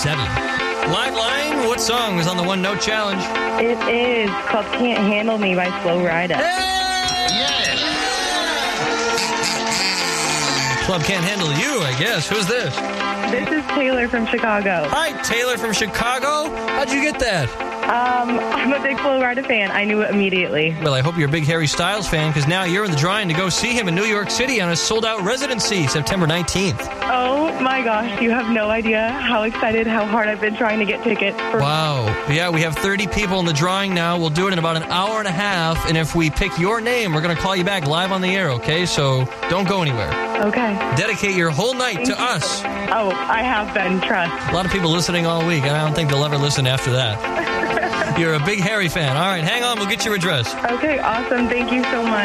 7. Live line, what song is on the One Note Challenge? It is called Can't Handle Me by Flo Rida. Club Can't Handle You, I guess. Who's this? This is Taylor from Chicago. Hi, Taylor from Chicago. How'd you get that? I'm a big Flo Rida fan. I knew it immediately. Well, I hope you're a big Harry Styles fan, because now you're in the drawing to go see him in New York City on a sold-out residency, September 19th. Oh, my gosh. You have no idea how excited, how hard I've been trying to get tickets. Wow. Yeah, we have 30 people in the drawing now. We'll do it in about an hour and a half, and if we pick your name, we're going to call you back live on the air, okay? So don't go anywhere. Okay. Dedicate your whole night to us. Oh, I have been, trust. A lot of people listening all week, and I don't think they'll ever listen after that. You're a big Harry fan. All right, hang on. We'll get your address. Okay, awesome. Thank you so much.